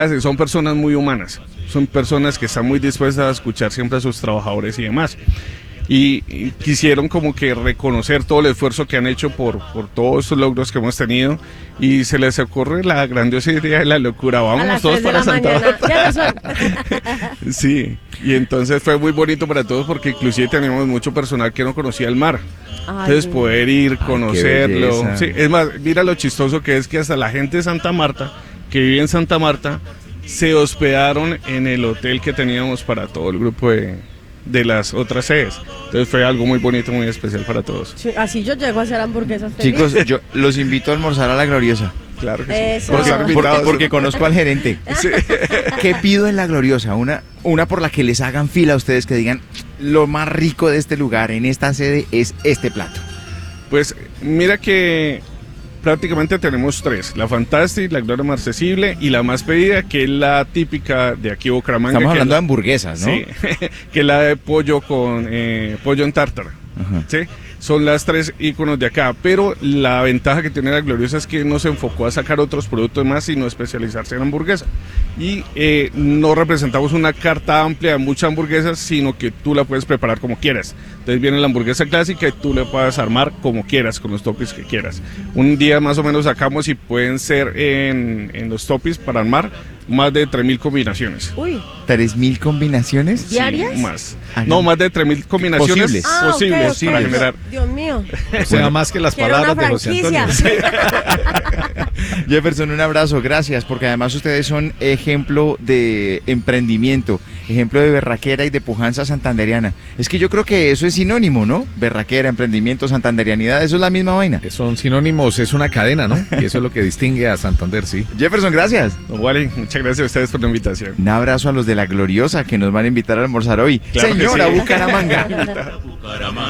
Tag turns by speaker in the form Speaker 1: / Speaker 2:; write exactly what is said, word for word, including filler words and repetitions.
Speaker 1: Son personas muy humanas, son personas que están muy dispuestas a escuchar siempre a sus trabajadores y demás. Y, y quisieron como que reconocer todo el esfuerzo que han hecho por, por todos estos logros que hemos tenido, y se les ocurre la grandiosa idea de la locura, vámonos todos para Santa Marta. Sí, y entonces fue muy bonito para todos porque inclusive teníamos mucho personal que no conocía el mar. Ay, entonces poder ir, conocerlo. Ay, sí, es más, mira lo chistoso que es que hasta la gente de Santa Marta, que vive en Santa Marta, se hospedaron en el hotel que teníamos para todo el grupo de, de las otras sedes. Entonces fue algo muy bonito, muy especial para todos.
Speaker 2: Sí, así yo llego a hacer hamburguesas feliz.
Speaker 3: Chicos, yo los invito a almorzar a La Gloriosa.
Speaker 1: Claro que
Speaker 2: Eso.
Speaker 1: sí.
Speaker 3: Porque, porque, porque conozco al gerente. Sí. ¿Qué pido en La Gloriosa? Una, una por la que les hagan fila a ustedes, que digan, lo más rico de este lugar, en esta sede, es este plato.
Speaker 1: Pues mira que prácticamente tenemos tres: la Fantastic, la Gloria Marcesible y la más pedida, que es la típica de aquí Bucaramanga.
Speaker 3: Estamos hablando
Speaker 1: la,
Speaker 3: de hamburguesas, ¿no?
Speaker 1: Sí, que es la de pollo con eh, pollo en tártara. ¿Sí? Son las tres íconos de acá, pero la ventaja que tiene la Gloriosa es que no se enfocó a sacar otros productos más, sino especializarse en hamburguesa. Y eh, no representamos una carta amplia de muchas hamburguesas, sino que tú la puedes preparar como quieras. Entonces viene la hamburguesa clásica y tú la puedes armar como quieras, con los toppings que quieras. Un día más o menos sacamos, y pueden ser en, en los toppings para armar más de tres mil combinaciones.
Speaker 2: Uy.
Speaker 3: ¿tres mil combinaciones?
Speaker 2: ¿Diarias?
Speaker 1: Sí, más. No, más de tres mil combinaciones
Speaker 3: posibles,
Speaker 2: ah,
Speaker 1: posibles
Speaker 2: okay, okay.
Speaker 1: para generar.
Speaker 2: Dios mío.
Speaker 4: O sea, más que las
Speaker 2: Quiero
Speaker 4: palabras
Speaker 2: una
Speaker 4: de José Antonio.
Speaker 3: Jefferson, un abrazo, gracias, porque además ustedes son ejemplo de emprendimiento, ejemplo de berraquera y de pujanza santanderiana. Es que yo creo que eso es sinónimo, ¿no? Berraquera, emprendimiento, santanderianidad, eso es la misma vaina.
Speaker 4: Son sinónimos, es una cadena, ¿no? Y eso es lo que distingue a Santander, sí.
Speaker 3: Jefferson, gracias.
Speaker 1: Wally, muchas gracias a ustedes por la invitación.
Speaker 3: Un abrazo a los de La Gloriosa que nos van a invitar a almorzar hoy.
Speaker 1: Claro
Speaker 3: Señora
Speaker 1: sí.
Speaker 3: Bucaramanga.